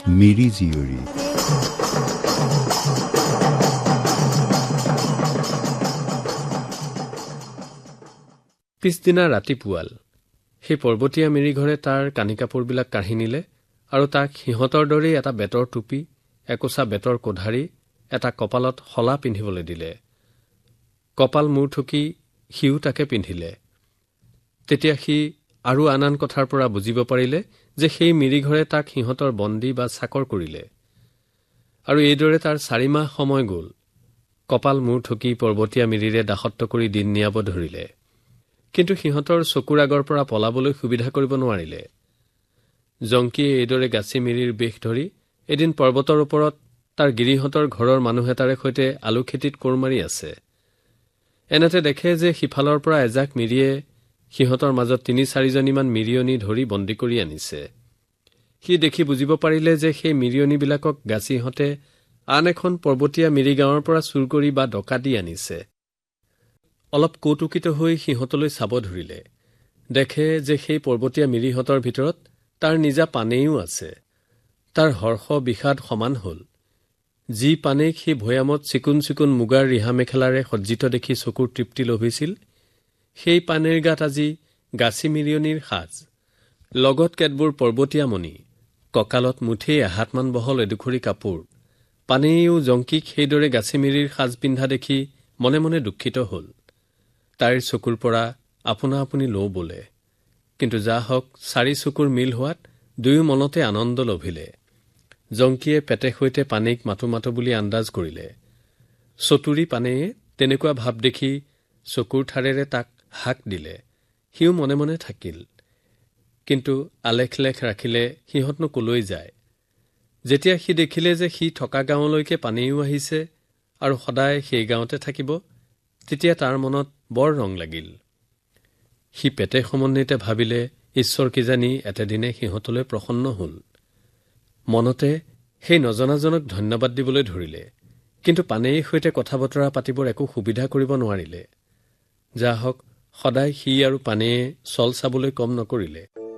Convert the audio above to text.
মিৰি জীয়ৰী। পিছদিনা ৰাতিপুৱাল সেই পৰ্বতীয়া মিৰিঘৰে তাৰ কানি কাপোৰবিলাক কাঢ়ি নিলে আৰু তাক সিহঁতৰ দৰেই এটা বেতৰ টুপি, একোচা বেতৰ কোঠাৰী, এটা কপালত শলা পিন্ধিবলৈ দিলে। কপাল মূৰ থুকি সিও তাকে পিন্ধিলে। তেতিয়া সি আৰু আন কথাৰ পৰা বুজিব পাৰিলে যে সেই মিৰিঘৰে তাক সিহঁতৰ বন্দী বা চাকৰ কৰিলে। আৰু এইদৰে তাৰ 4 মাহ সময় গ'ল। কপাল মূৰ থুকি পৰ্বতীয়া মিৰিৰে দাসত্ব কৰি দিন নিয়াব ধৰিলে। কিন্তু সিহঁতৰ চকুৰ আগৰ পৰা পলাবলৈ সুবিধা কৰিব নোৱাৰিলে। জংকীয়ে এইদৰে গাচি মিৰিৰ বেশ ধৰি এদিন পৰ্বতৰ ওপৰত তাৰ গিৰিহঁতৰ ঘৰৰ মানুহ এটাৰে সৈতে আলু খেতিত কোৰ মাৰি আছে। এনেতে দেখে যে সিফালৰ পৰা এজাক মিৰিয়ে সিহঁতৰ মাজত 3-4 জনীমান মিৰিয়নী ধৰি বন্দী কৰি আনিছে। সি দেখি বুজিব পাৰিলে যে সেই মিৰিয়নীবিলাকক গাচিহঁতে আন এখন পৰ্বতীয়া মিৰি গাঁৱৰ পৰা চুৰ কৰি বা ডকাতি আনিছে। অলপ কৌতুকিত হৈ সিহঁতলৈ চাব ধৰিলে। দেখে যে সেই পৰ্বতীয়া মিৰিহঁতৰ ভিতৰত তাৰ নিজা পানেইও আছে। তাৰ হৰ্ষ বিষাদ সমান হল। যি পানেইক সি ভৈয়ামত চিকুণ চিকুণ মুগাৰ ৰিহা মেখেলাৰে সজ্জিত দেখি চকুৰ তৃপ্তি লভিছিল, সেই পানেইৰ গাত আজি গাচি মিৰিয়নীৰ সাজ, লগত কেতবোৰ পৰ্বতীয়া মণি, কঁকালত মুঠেই এহাতমান বহল এডোখৰি কাপোৰ। পানেইও জংকীক সেইদৰে গাচি মিৰিৰ সাজ পিন্ধা দেখি মনে মনে দুখিত হল। তাইৰ চকুৰ পৰা আপোনা আপুনি লওঁ বোলে। কিন্তু যা হওক 4 চকুৰ মিল হোৱাত দুয়ো মনতে আনন্দ লভিলে। জংকীয়ে পেটে সৈতে পানেইক মাতো মাতো বুলি আন্দাজ কৰিলে। চতুৰী পানেয়ে তেনেকুৱা ভাৱ দেখি চকুৰ ঠাৰেৰে তাক হাক দিলে। সিও মনে মনে থাকিল। কিন্তু আলেখ-লেখ ৰাখিলে সিহঁতনো কলৈ যায়। যেতিয়া সি দেখিলে যে সি থকা গাঁৱলৈকে পানেইও আহিছে আৰু সদায় সেই গাঁৱতে থাকিব, তেতিয়া তাৰ মনত বৰ ৰং লাগিল। সি পেটে সমন্বিতে ভাবিলে ঈশ্বৰ কিজানি এতেদিনে সিহঁতলৈ প্ৰসন্ন হল। মনতে সেই নজনাজনক ধন্যবাদ দিবলৈ ধৰিলে। কিন্তু পানেইৰ সৈতে কথা বতৰা পাতিবৰ একো সুবিধা কৰিব নোৱাৰিলে। যা হওক সদায় সি আৰু পানেয়ে চল চাবলৈ কম নকৰিলে।